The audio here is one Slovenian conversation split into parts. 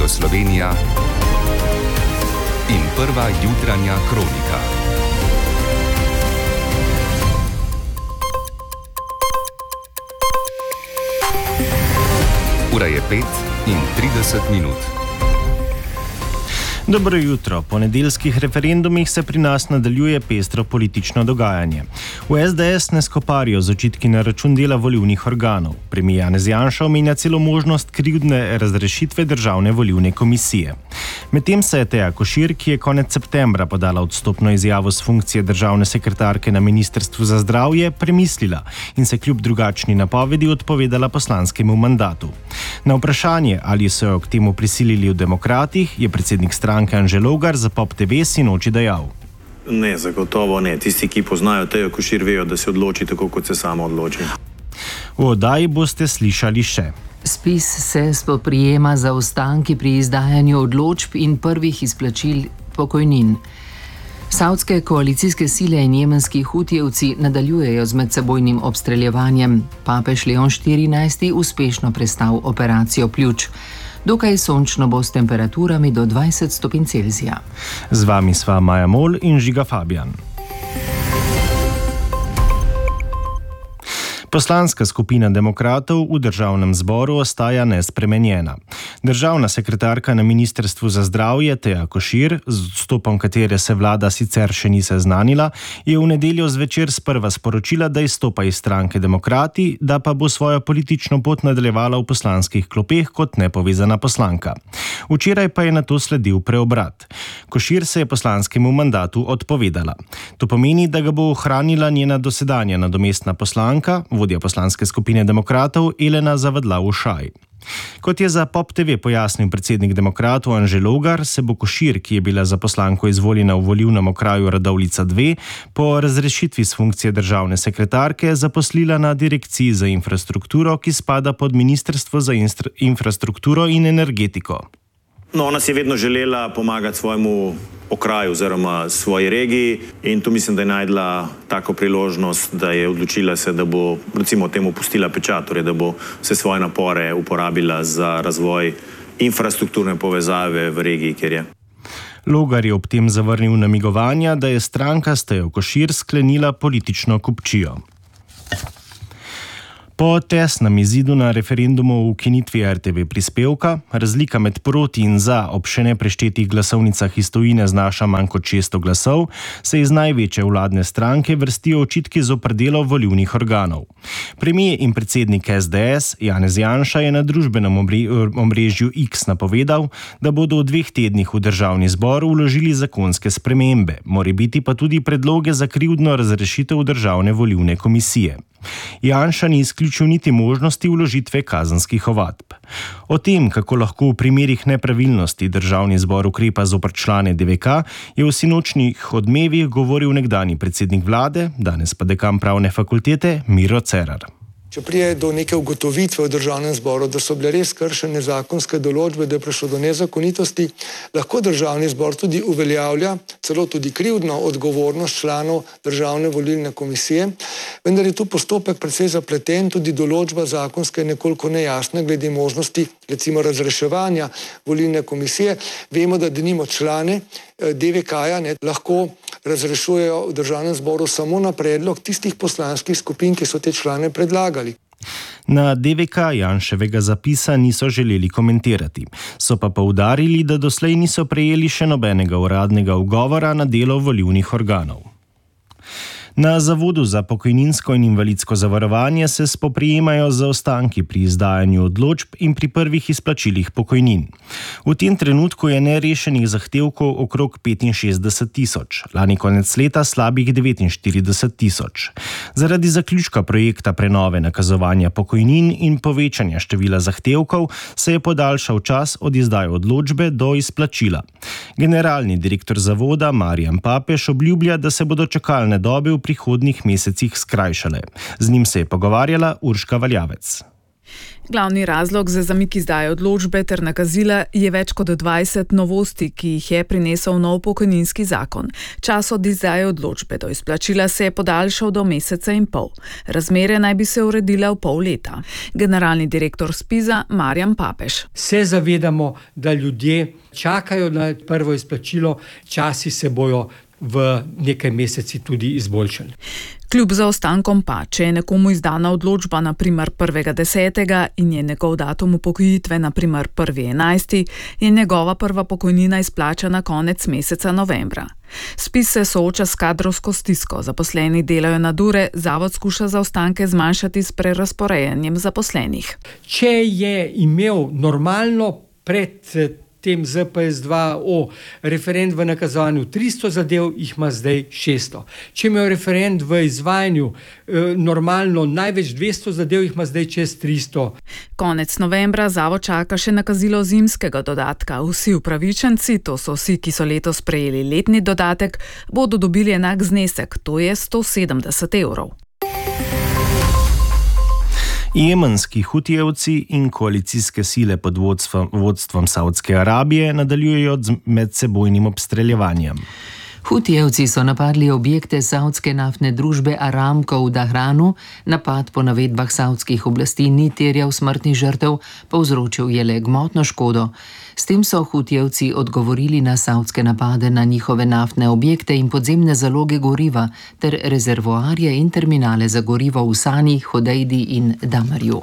Slovenija in prva jutranja kronika. Ura je 5:30. Dobro jutro. Po nedeljskih referendumih se pri nas nadaljuje pestro politično dogajanje. V SDS ne skoparijo z očitki na račun dela volilnih organov. Premier Janez Janša omenja celo možnost krivdne razrešitve Državne volilne komisije. Medtem se je Teja Košir, ki je konec septembra podala odstopno izjavo s funkcije državne sekretarke na Ministrstvu za zdravje, premislila in se kljub drugačni napovedi odpovedala poslanskemu mandatu. Na vprašanje, ali so jo k temu prisilili v Demokratih, je predsednik stranke Anže Logar za Pop TV sinoči dejal. Ne, zagotovo ne. Tisti, ki poznajo Tejo Košir, vejo, da se odloči tako, kot se sama odloči. V oddaji boste slišali še. Spis se spoprijema za ostanki pri izdajanju odločb in prvih izplačil pokojnin. Savdske koalicijske sile in jemenski hutijevci nadaljujejo z medsebojnim obstreljevanjem. Papež Leon XIV uspešno prestal operacijo pljuč. Dokaj sončno bo s temperaturami do 20 stopinj Celzija. Z vami sva Maja Mol in Žiga Fabijan. Poslanska skupina Demokratov v Državnem zboru ostaja nespremenjena. Državna sekretarka na Ministrstvu za zdravje Teja Košir, z odstopom katere se vlada sicer še ni seznanila, je v nedeljo zvečer sprva sporočila, da izstopa iz stranke Demokrati, da pa bo svojo politično pot nadaljevala v poslanskih klopeh kot nepovezana poslanka. Včeraj pa je nato sledil preobrat. Košir se je poslanskemu mandatu odpovedala. To pomeni, da ga bo ohranila njena dosedanja nadomestna poslanka, vodja poslanske skupine Demokratov Elena Zavadlav-Ušaj. Kot je za Pop TV pojasnil predsednik Demokratov Anže Logar, se bo Košir, ki je bila za poslanko izvoljena v volilnem okraju Radovljica 2, po razrešitvi s funkcije državne sekretarke zaposlila na Direkciji za infrastrukturo, ki spada pod Ministrstvo za infrastrukturo in energetiko. No, ona si je vedno želela pomagati svojemu okraju oziroma svoji regiji in tu mislim, da je najdla tako priložnost, da je odločila se, da bo recimo temu pustila pečat, torej da bo vse svoje napore uporabila za razvoj infrastrukturne povezave v regiji, kjer je. Logar je ob tem zavrnil namigovanja, da je stranka s Tejo Košir sklenila politično kupčijo. Po tesnem izidu na referendumu o ukinitvi RTV prispevka, razlika med proti in za ob še nepreštetih glasovnicah iz tujine znaša manj kot 600 glasov, se iz največje vladne stranke vrstijo očitki zoper delo volilnih organov. Premier in predsednik SDS Janez Janša je na družbenem omrežju X napovedal, da bodo v 2 tednih v Državni zbor vložili zakonske spremembe, morebiti pa tudi predloge za krivdno razrešitev Državne volilne komisije. Janša ni izključil niti možnosti vložitve kazenskih ovadb. O tem, kako lahko v primerih nepravilnosti Državni zbor ukrepa zoper člane DVK, je v sinočnih Odmevih govoril nekdanji predsednik vlade, danes pa dekan pravne fakultete Miro Cerar. Če prije do neke ugotovitve v Državnem zboru, da so bile res kršene zakonske določbe, da je prišlo do nezakonitosti, lahko Državni zbor tudi uveljavlja celo tudi krivdno odgovornost članov Državne volilne komisije, vendar je tu postopek precej zapleten, tudi določba zakonska je nekoliko nejasna glede možnosti recimo razreševanja volilne komisije. Vemo, da denimo člane DVK-ja lahko razrešujejo v Državnem zboru samo na predlog tistih poslanskih skupin, ki so te člane predlagali. Na DVK Janševega zapisa niso želeli komentirati, so pa poudarili, da doslej niso prejeli še nobenega uradnega ugovora na delo volilnih organov. Na Zavodu za pokojninsko in invalidsko zavarovanje se spoprijemajo z zaostanki pri izdajanju odločb in pri prvih izplačilih pokojnin. V tem trenutku je nerešenih zahtevkov okrog 65 tisoč, lani konec leta slabih 49 tisoč. Zaradi zaključka projekta prenove nakazovanja pokojnin in povečanja števila zahtevkov se je podaljšal čas od izdaje odločbe do izplačila. Generalni direktor zavoda Marjan Papež obljublja, da se bodo čakalne dobe v prihodnjih mesecih skrajšale. Z njim se je pogovarjala Urška Valjavec. Glavni razlog za zamik izdaje odločbe ter nakazila je več kot 20 novosti, ki jih je prinesel nov pokojninski zakon. Čas od izdaje odločbe do izplačila se je podaljšal do meseca in pol. Razmere naj bi se uredile v pol leta. Generalni direktor SPIZ-a Marjan Papež. Se zavedamo, da ljudje čakajo na prvo izplačilo, časi se bojo v nekaj meseci tudi izboljšali. Kljub zaostankom pa, če je nekomu izdana odločba na primer 1.10. in je njegov datum upokojitve na primer 1.11., je njegova prva pokojnina izplačana konec meseca novembra. SPIZ se sooča s kadrovsko stisko, zaposleni delajo nadure, zavod skuša zaostanke zmanjšati s prerazporejanjem zaposlenih. Če je imel normalno pred tem ZPS-2O referent v nakazovanju 300 zadev, jih ima zdaj 600. Če je imel referent v izvajanju normalno največ 200 zadev, jih ima zdaj čez 300. Konec novembra zavod čaka še nakazilo zimskega dodatka. Vsi upravičenci, to so vsi, ki so letos prejeli letni dodatek, bodo dobili enak znesek, to je 170 evrov. Jemenski hutijevci in koalicijske sile pod vodstvom Saudske Arabije nadaljujejo z medsebojnim obstreljevanjem. Hutijevci so napadli objekte saudske naftne družbe Aramco v Dahranu. Napad po navedbah saudskih oblasti ni terjal smrtnih žrtev, povzročil je le gmotno škodo. S tem so Hutijevci odgovorili na saudske napade na njihove naftne objekte in podzemne zaloge goriva ter rezervoarje in terminale za gorivo v Sani, Hodejdi in Damarju.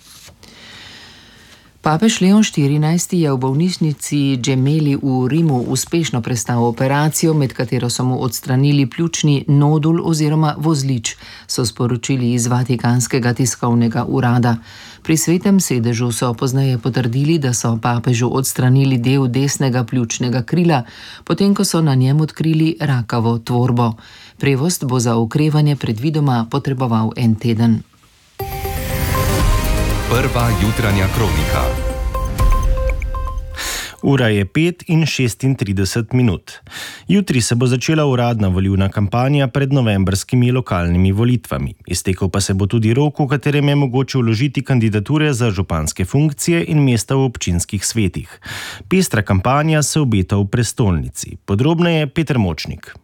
Papež Leon XIV je v bolnišnici Gemelli v Rimu uspešno prestal operacijo, med katero so mu odstranili pljučni nodul oziroma vozlič, so sporočili iz Vatikanskega tiskovnega urada. Pri Svetem sedežu so pozneje potrdili, da so papežu odstranili del desnega pljučnega krila, potem ko so na njem odkrili rakavo tvorbo. Prevost bo za okrevanje predvidoma potreboval en teden. Prva jutranja kronika. Ura je 5:36. Jutri se bo začela uradna volilna kampanja pred novembrskimi lokalnimi volitvami. Iztekel pa se bo tudi rok, v katerem je mogoče vložiti kandidature za županske funkcije in mesta v občinskih svetih. Pestra kampanja se obeta v prestolnici. Podrobneje Peter Močnik.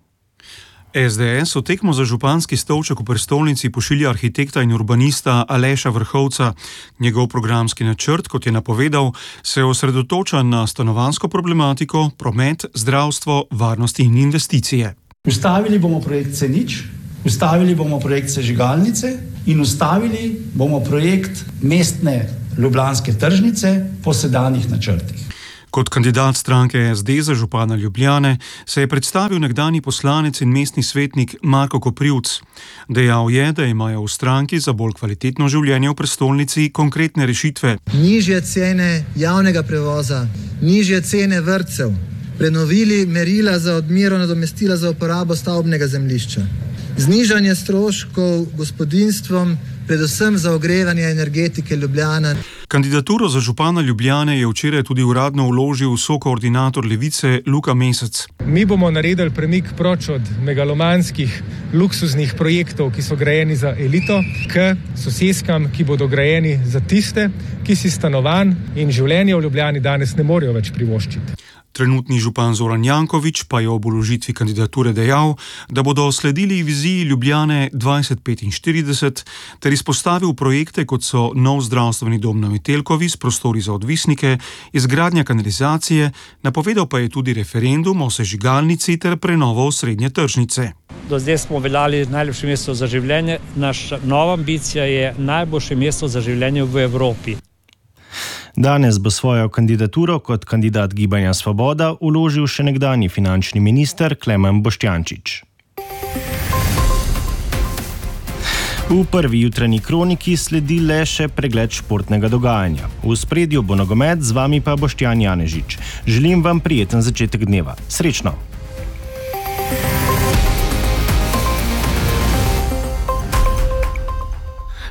SDS v tekmo za županski stolček v prestolnici pošilja arhitekta in urbanista Aleša Vrhovca. Njegov programski načrt, kot je napovedal, se osredotoča na stanovanjsko problematiko, promet, zdravstvo, varnost in investicije. Ustavili bomo projekt C0, ustavili bomo projekt sežigalnice in ustavili bomo projekt mestne ljubljanske tržnice po sedanjih načrtih. Kot kandidat stranke SD za župana Ljubljane se je predstavil nekdanji poslanec in mestni svetnik Marko Koprivc. Dejal je, da imajo v stranki za bolj kvalitetno življenje v prestolnici konkretne rešitve. Nižje cene javnega prevoza, nižje cene vrtcev, prenovili merila za odmero nadomestila za uporabo stavbnega zemljišča, znižanje stroškov gospodinjstvom, predvsem za ogrevanje energetike Ljubljana. Kandidaturo za župana Ljubljane je včeraj tudi uradno vložil sokoordinator Levice Luka Mesec. Mi bomo naredili premik proč od megalomanskih, luksuznih projektov, ki so grajeni za elito, k soseskam, ki bodo grajeni za tiste, ki si stanovanj in življenja v Ljubljani danes ne morejo več privoščiti. Trenutni župan Zoran Janković pa je ob vložitvi kandidature dejal, da bodo sledili viziji Ljubljane 2045 ter izpostavil projekte, kot so nov zdravstveni dom na Metelkovi s prostori za odvisnike, izgradnja kanalizacije, napovedal pa je tudi referendum o sežigalnici ter prenovo osrednje tržnice. Do zdaj smo veljali najlepše mesto za življenje, naša nova ambicija je najboljše mesto za življenje v Evropi. Danes bo svojo kandidaturo kot kandidat Gibanja Svoboda vložil še nekdanji finančni minister Klemen Boštjančič. V prvi jutranji kroniki sledi le še pregled športnega dogajanja. V ospredju bo nogomet, z vami pa Boštjan Janežič. Želim vam prijeten začetek dneva. Srečno!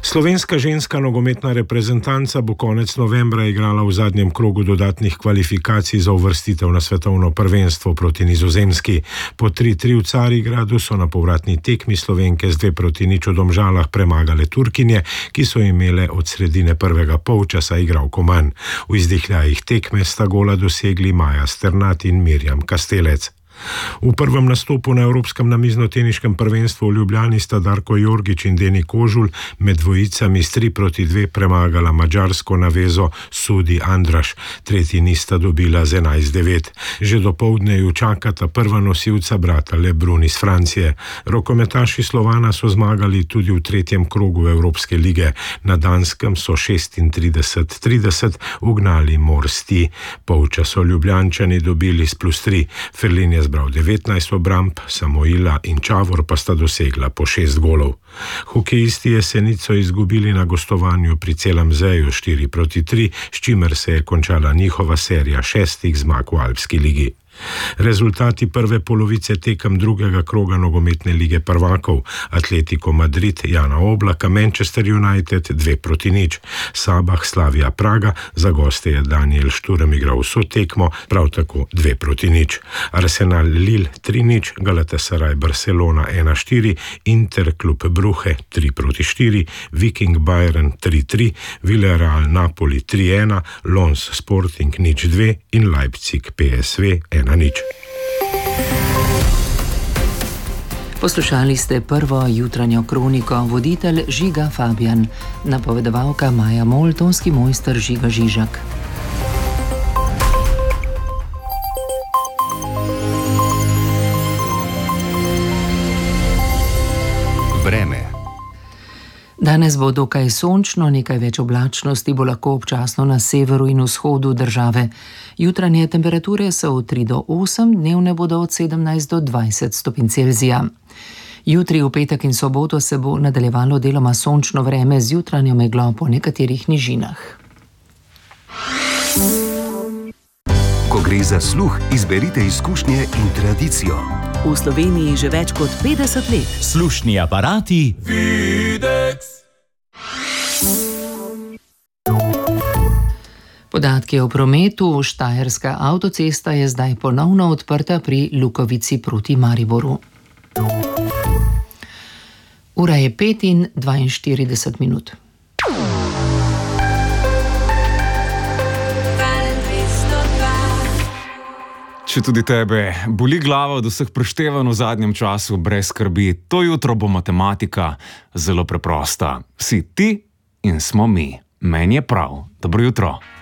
Slovenska ženska nogometna reprezentanca bo konec novembra igrala v zadnjem krogu dodatnih kvalifikacij za uvrstitev na svetovno prvenstvo proti Nizozemski. Po 3-3 v Carigradu so na povratni tekmi Slovenke z 2-0 v Domžalah premagale Turkinje, ki so imele od sredine prvega polčasa igralko manj. V izdihljajih tekme sta gola dosegli Maja Sternat in Mirjam Kastelec. V prvem nastopu na Evropskem namiznoteniškem prvenstvu v Ljubljani sta Darko Jorgič in Deni Kožul med dvojicami s 3-2 premagala madžarsko navezo Sudi Andraš. Tretji nista dobila z 11-9. Že dopoldne ju čakata prva nosilca brata Lebrun iz Francije. Rokometaši Slovana so zmagali tudi v tretjem krogu Evropske lige. Na Danskem so 36-30 ugnali Morsti. Polčas so Ljubljančani dobili s +3. Ferlin je zbral 19 obramb, Samoila in Čavor pa sta dosegla po 6 golov. Hokejisti Jesenico izgubili na gostovanju pri Celamzeju 4-3, s čimer se je končala njihova serija 6 zmag v Alpski ligi. Rezultati prve polovice tekem drugega kroga nogometne lige prvakov: Atletico Madrid Jana Oblaka, Manchester United 2-0, Sabah Slavia Praga, za goste je Daniel Šturm igral vso tekmo, prav tako 2-0, Arsenal Lille 3-0, Galatasaray Barcelona 1-4, Inter Klub Bruhe 3-4, Viking Bayern 3-3, Villarreal Napoli 3-1, Lens Sporting 0-2 in Leipzig PSV 1-0. Poslušali ste prvo jutranjo kroniko, voditelj Žiga Fabijan, napovedovalka Maja Mol, tonski mojster Žiga Žižak. Vreme. Danes bo dokaj sončno, nekaj več oblačnosti bo lahko občasno na severu in vzhodu države. Jutranje temperature so od 3 do 8, dnevne bodo od 17 do 20 stopinj Celzija. Jutri v petek in soboto se bo nadaljevalo deloma sončno vreme z jutranjo meglo po nekaterih nižinah. Ko gre za sluh, izberite izkušnje in tradicijo. V Sloveniji že več kot 50 let. Slušni aparati Videx. Podatki o prometu. Štajerska avtocesta je zdaj ponovno odprta pri Lukovici proti Mariboru. Ura je 5:42. Če tudi tebe boli glava od vseh preštevanj v zadnjem času, brez skrbi, to jutro bo matematika zelo preprosta. Si ti in smo mi. Meni je prav. Dobro jutro.